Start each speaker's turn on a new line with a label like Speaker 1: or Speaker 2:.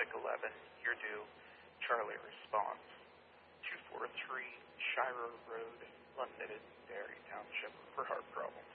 Speaker 1: Traffic 11, you're due. Charlie responds. 243 Shira Road, London, Derry Township, for heart problems.